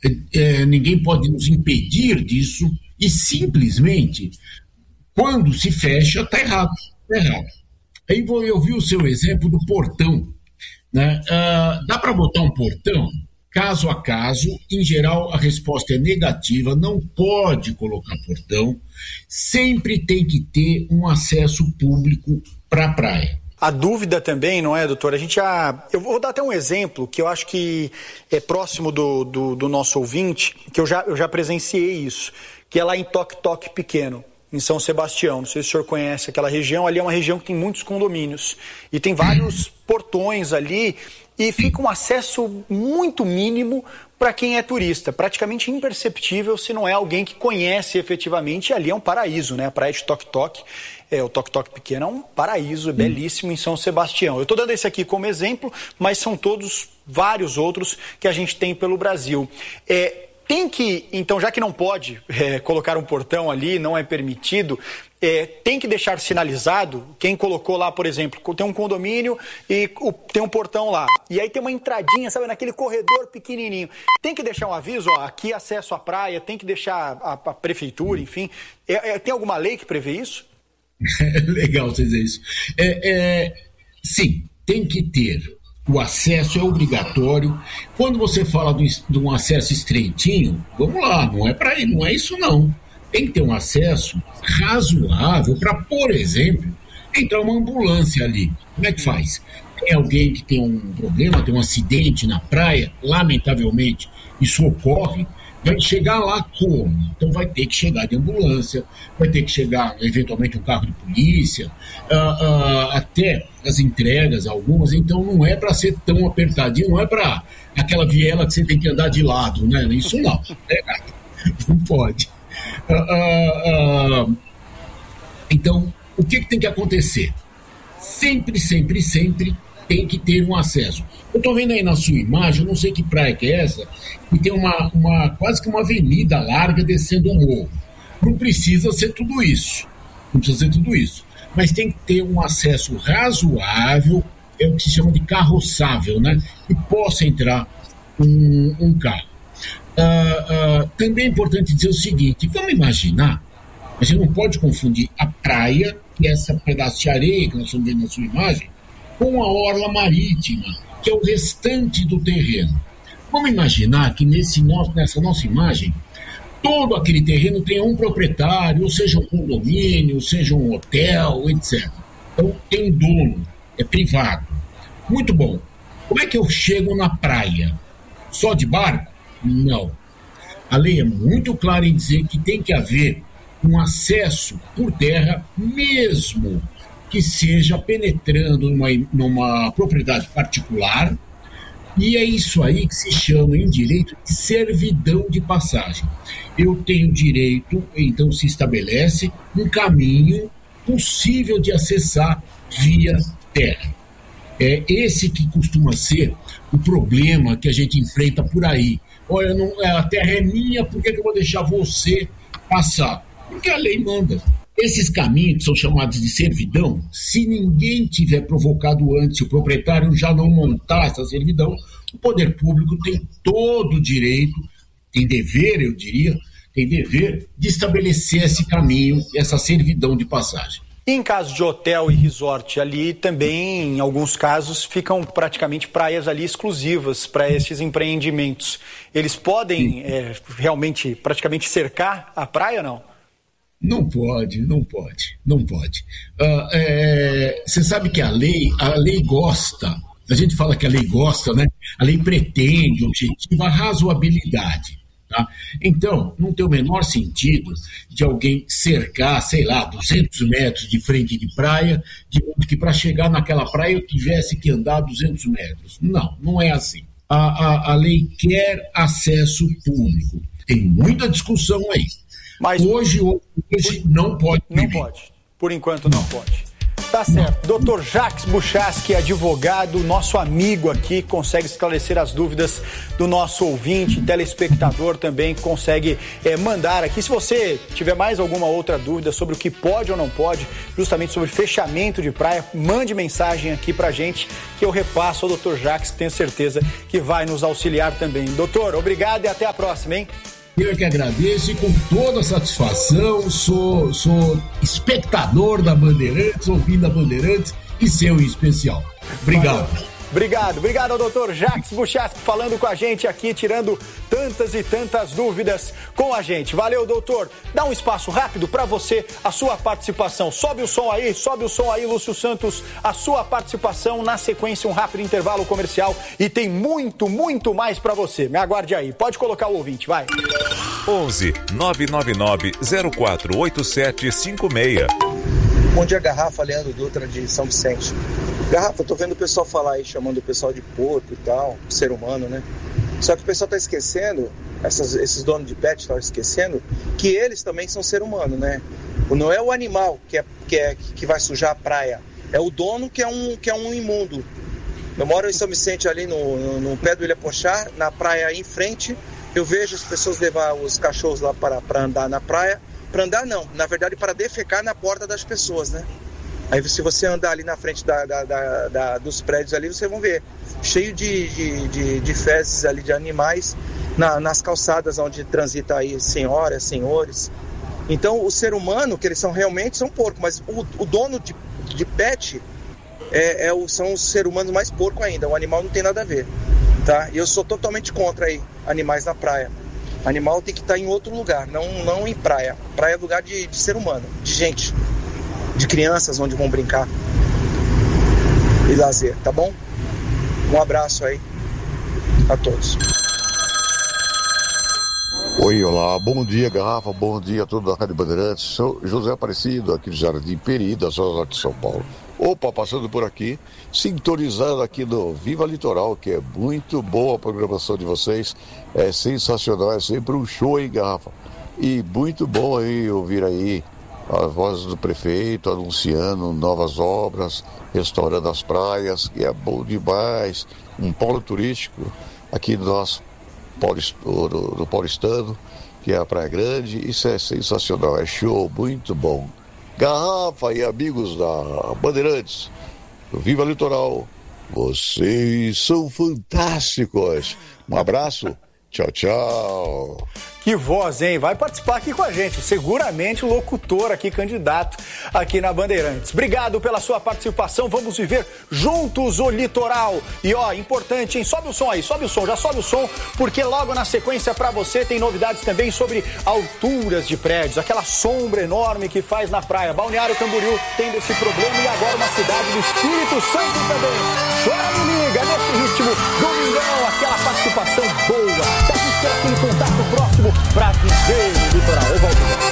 ninguém pode nos impedir disso, e simplesmente, quando se fecha, está errado. Tá errado. Aí eu vi o seu exemplo do portão, né? Dá para botar um portão? Caso a caso, em geral a resposta é negativa, não pode colocar portão, sempre tem que ter um acesso público para a praia. A dúvida também, não é, doutor? Eu vou dar até um exemplo que eu acho que é próximo do nosso ouvinte, que eu já presenciei isso, que é lá em Toque Pequeno, em São Sebastião. Não sei se o senhor conhece aquela região. Ali é uma região que tem muitos condomínios e tem vários portões ali e fica um acesso muito mínimo para quem é turista, praticamente imperceptível se não é alguém que conhece efetivamente. E ali é um paraíso, né? A praia de Toque, o Toque Pequeno é um paraíso, é belíssimo em São Sebastião. Eu estou dando esse aqui como exemplo, mas são todos vários outros que a gente tem pelo Brasil. Tem que, então, já que não pode colocar um portão ali, não é permitido, tem que deixar sinalizado. Quem colocou lá, por exemplo, tem um condomínio e tem um portão lá, e aí tem uma entradinha, sabe, naquele corredor pequenininho. Tem que deixar um aviso, aqui acesso à praia, tem que deixar a prefeitura, enfim. Tem alguma lei que prevê isso? Legal você dizer isso. Sim, tem que ter. O acesso é obrigatório. Quando você fala de um acesso estreitinho, vamos lá, não é isso não. Tem que ter um acesso razoável para, por exemplo, entrar uma ambulância ali. Como é que faz? Tem alguém que tem um problema, tem um acidente na praia, lamentavelmente, isso ocorre, vai chegar lá como? Então vai ter que chegar de ambulância, vai ter que chegar, eventualmente, um carro de polícia, até as entregas, algumas. Então não é para ser tão apertadinho, não é para aquela viela que você tem que andar de lado, né? Isso não. Não pode. Então, o que tem que acontecer? Sempre tem que ter um acesso. Eu estou vendo aí na sua imagem, eu não sei que praia que é essa, que tem quase que uma avenida larga descendo um morro. Não precisa ser tudo isso. Mas tem que ter um acesso razoável, é o que se chama de carroçável, né? Que possa entrar um carro. Também é importante dizer o seguinte: vamos imaginar, a gente não pode confundir a praia, que é esse pedaço de areia que nós estamos vendo na sua imagem, com a orla marítima, que é o restante do terreno. Vamos imaginar que nessa nossa imagem, todo aquele terreno tenha um proprietário, ou seja um condomínio, ou seja um hotel, etc. Então tem um dono, é privado. Muito bom. Como é que eu chego na praia? Só de barco? Não. A lei é muito clara em dizer que tem que haver um acesso por terra, mesmo que seja penetrando numa propriedade particular, e é isso aí que se chama em direito de servidão de passagem. Eu tenho direito, então se estabelece um caminho possível de acessar via terra. É esse que costuma ser o problema que a gente enfrenta por aí. Olha, a terra é minha, por que eu vou deixar você passar? Porque a lei manda. Esses caminhos que são chamados de servidão, se ninguém tiver provocado antes, se o proprietário já não montar essa servidão, o poder público tem todo o direito, tem dever, eu diria, tem dever de estabelecer esse caminho, essa servidão de passagem. E em caso de hotel e resort, ali também, em alguns casos, ficam praticamente praias ali exclusivas para esses empreendimentos. Eles podem realmente, praticamente cercar a praia ou não? Não pode. Você sabe que a lei gosta, a gente fala que a lei gosta, né? A lei pretende, objetiva a razoabilidade. Tá? Então, não tem o menor sentido de alguém cercar, 200 metros de frente de praia, de modo que para chegar naquela praia eu tivesse que andar 200 metros. Não é assim. A lei quer acesso público. Tem muita discussão aí. Mas hoje não pode. Não pode. Por enquanto não pode. Tá certo. Dr. Jacques Buchaski, advogado, nosso amigo aqui, consegue esclarecer as dúvidas do nosso ouvinte, telespectador também consegue mandar aqui. Se você tiver mais alguma outra dúvida sobre o que pode ou não pode, justamente sobre fechamento de praia, mande mensagem aqui pra gente que eu repasso ao Dr. Jacques, que tenho certeza que vai nos auxiliar também. Doutor, obrigado e até a próxima, hein? Eu que agradeço e com toda satisfação sou espectador da Bandeirantes, ouvindo a Bandeirantes e seu em especial. Obrigado. Obrigado ao doutor Jacques Buchaski falando com a gente aqui, tirando tantas e tantas dúvidas com a gente. Valeu, doutor. Dá um espaço rápido para você, a sua participação. Sobe o som aí, Lúcio Santos, a sua participação. Na sequência, um rápido intervalo comercial e tem muito, muito mais para você. Me aguarde aí. Pode colocar o ouvinte, vai. 11 999 048756. Bom dia, Garrafa, Leandro Dutra de São Vicente. Garrafa, eu tô vendo o pessoal falar aí, chamando o pessoal de porco e tal, ser humano, né? Só que o pessoal tá esquecendo, esses donos de pet estão esquecendo, que eles também são ser humano, né? Não é o animal que vai sujar a praia, é o dono que é um imundo. Eu moro em São Vicente, ali no pé do Ilha Pochá, na praia aí em frente, eu vejo as pessoas levar os cachorros lá para andar na praia. Para andar não, na verdade para defecar na porta das pessoas, né? Aí se você andar ali na frente dos prédios ali, vocês vão ver cheio de fezes ali de animais nas calçadas onde transita aí senhoras, senhores. Então o ser humano, que eles realmente são porco, mas o dono de pet são os seres humanos mais porco ainda, o animal não tem nada a ver, tá? E eu sou totalmente contra aí animais na praia. Animal tem que estar em outro lugar, não em praia. Praia é lugar de ser humano, de gente, de crianças onde vão brincar e lazer, tá bom? Um abraço aí a todos. Oi, olá, bom dia, Garrafa, bom dia a toda a Rádio Bandeirantes. Sou José Aparecido, aqui do Jardim Peri, da Zona Norte de São Paulo. Opa, passando por aqui, sintonizando aqui no Viva Litoral, que é muito boa a programação de vocês, é sensacional, é sempre um show, hein, Garrafa? E muito bom aí ouvir aí a voz do prefeito anunciando novas obras, restaurando as praias, que é bom demais, um polo turístico aqui do nosso do paulistano, que é a Praia Grande. Isso é sensacional, é show, muito bom. Garrafa e amigos da Bandeirantes, Viva Litoral, vocês são fantásticos. Um abraço, tchau, tchau. Que voz, hein? Vai participar aqui com a gente, seguramente locutor aqui, candidato aqui na Bandeirantes. Obrigado pela sua participação, vamos viver juntos o litoral. E ó, importante, hein? Sobe o som aí, já sobe o som, porque logo na sequência pra você tem novidades também sobre alturas de prédios, aquela sombra enorme que faz na praia. Balneário Camboriú tendo esse problema e agora uma cidade do Espírito Santo também. Chora me liga, nesse ritmo, domingão, aquela participação boa. A gente tem aquele contato próximo